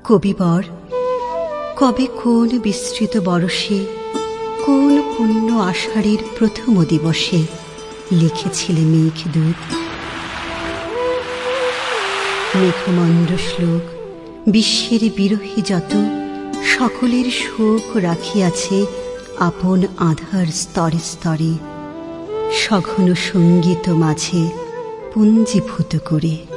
কবিবর কবে কোন বিস্তৃত বরষে, কোন পুণ্য আষাঢ়ের প্রথম দিবসে লিখেছিলে মেঘদূত? মেঘমন্ড শ্লোক বিশ্বের বিরহী যত, সকলের শোক রাখিয়াছে আপন আধার স্তরে স্তরে, সঘন সঙ্গীত মাঝে পুঞ্জীভূত করে।